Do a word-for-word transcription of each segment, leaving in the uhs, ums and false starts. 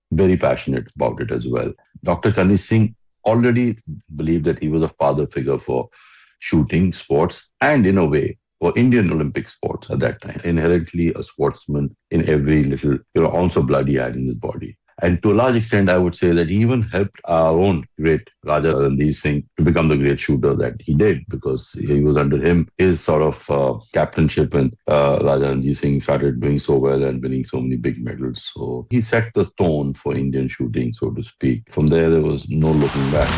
very passionate about it as well. Doctor Kani Singh already believed that he was a father figure for shooting sports and, in a way, for Indian Olympic sports at that time. Inherently a sportsman in every little, you know, ounce of blood he had in his body. And to a large extent, I would say that he even helped our own great Raja Ranveer Singh to become the great shooter that he did, because he was under him, his sort of uh, captainship, and uh, Raja Ranveer Singh started doing so well and winning so many big medals. So he set the tone for Indian shooting, so to speak. From there, there was no looking back.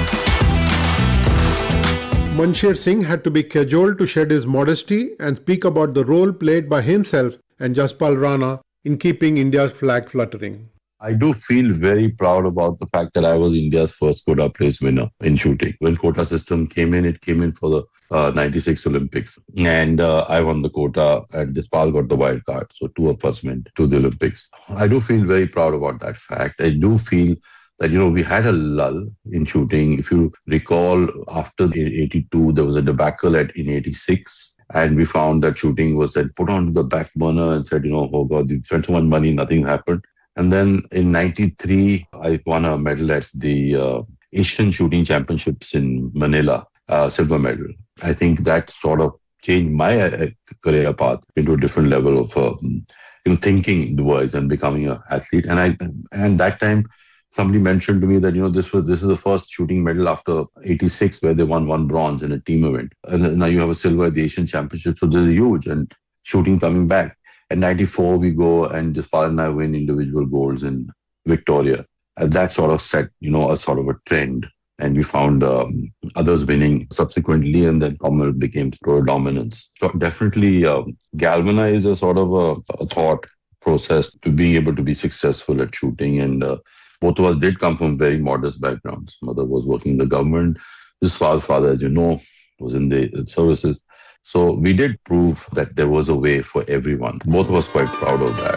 Mansher Singh had to be cajoled to shed his modesty and speak about the role played by himself and Jaspal Rana in keeping India's flag fluttering. I do feel very proud about the fact that I was India's first quota place winner in shooting. When quota system came in, it came in for the uh, ninety-six Olympics. And uh, I won the quota and Jaspal got the wild card. So two of us went to the Olympics. I do feel very proud about that fact. I do feel that, you know, we had a lull in shooting. If you recall, after eighty-two, there was a debacle at in eighty-six. And we found that shooting was then put onto the back burner and said, you know, oh God, you spent so much money, nothing happened. And then in ninety-three, I won a medal at the uh, Asian Shooting Championships in Manila, uh, silver medal. I think that sort of changed my uh, career path into a different level of uh, you know, thinking the words and becoming an athlete. And I and that time, somebody mentioned to me that, you know, this was this is the first shooting medal after eighty-six where they won one bronze in a team event. And now you have a silver at the Asian Championships, so this is huge. And shooting coming back. In ninety-four, we go and Jaspal and I win individual golds in Victoria. And that sort of set, you know, a sort of a trend. And we found um, others winning subsequently, and then Commonwealth became pro dominance. So definitely um, galvanized a sort of a, a thought process to being able to be successful at shooting. And uh, both of us did come from very modest backgrounds. Mother was working in the government. Jaspal's father, as you know, was in the services. So we did prove that there was a way for everyone. Both of us quite proud of that.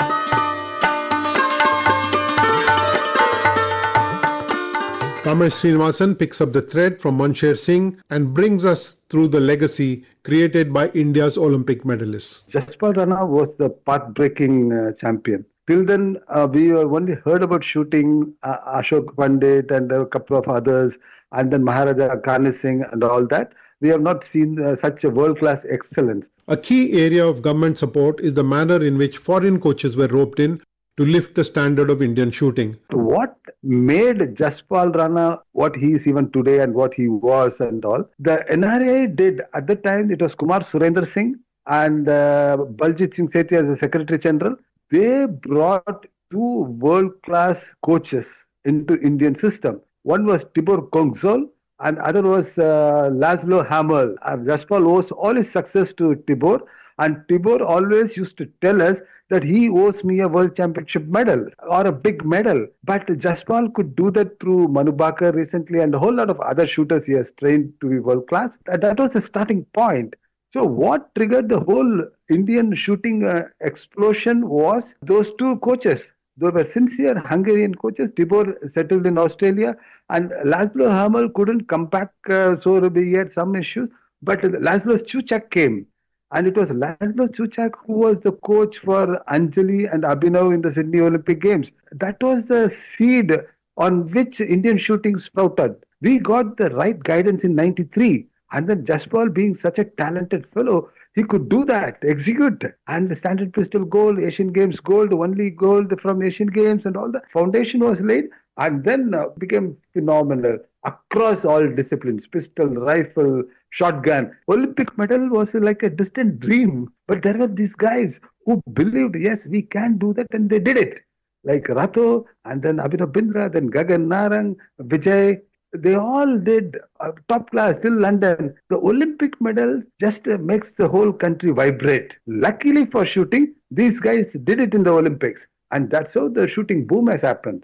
Kamesh Srinivasan picks up the thread from Mansher Singh and brings us through the legacy created by India's Olympic medalists. Jaspal Rana was the path-breaking uh, champion. Till then, uh, we only heard about shooting, uh, Ashok Pandit and a couple of others, and then Maharaja Kani Singh and all that. We have not seen uh, such a world-class excellence. A key area of government support is the manner in which foreign coaches were roped in to lift the standard of Indian shooting. What made Jaspal Rana what he is even today and what he was and all, the N R A did, at the time, it was Kumar Surendra Singh and uh, Baljit Singh Sethi as the Secretary General. They brought two world-class coaches into Indian system. One was Tibor Kongzol, and other was uh, Laszlo Hamel. Uh, Jaspal owes all his success to Tibor, and Tibor always used to tell us that he owes me a world championship medal or a big medal. But Jaspal could do that through Manu Bhaker recently and a whole lot of other shooters he has trained to be world class. That was the starting point. So what triggered the whole Indian shooting uh, explosion was those two coaches. They were sincere Hungarian coaches. Tibor settled in Australia, and Laszlo Hamel couldn't come back, uh, so he had some issues. But Laszlo Suchak came, and it was Laszlo Suchak who was the coach for Anjali and Abhinav in the Sydney Olympic Games. That was the seed on which Indian shooting sprouted. We got the right guidance in ninety-three, and then Jaspal, being such a talented fellow, he could do that, execute. And the Standard Pistol gold, Asian Games gold, only gold from Asian Games, and all the foundation was laid, and then uh, became phenomenal across all disciplines, pistol, rifle, shotgun. Olympic medal was like a distant dream. But there were these guys who believed, yes, we can do that, and they did it. Like Rato, and then Abhinav Bindra, then Gagan Narang, Vijay. They all did uh, top class till London. The Olympic medal just uh, makes the whole country vibrate. Luckily for shooting, these guys did it in the Olympics. And that's how the shooting boom has happened.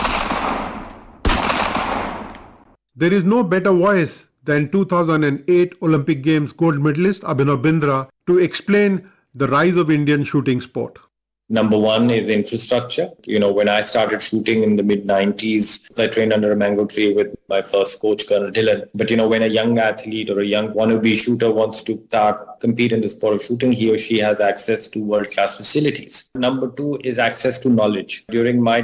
There is no better voice than two thousand eight Olympic Games gold medalist Abhinav Bindra to explain the rise of Indian shooting sport. Number one is infrastructure. You know, when I started shooting in the mid nineties, I trained under a mango tree with my first coach, Colonel Dillon. But, you know, when a young athlete or a young wannabe shooter wants to start, compete in the sport of shooting, he or she has access to world-class facilities. Number two is access to knowledge. During my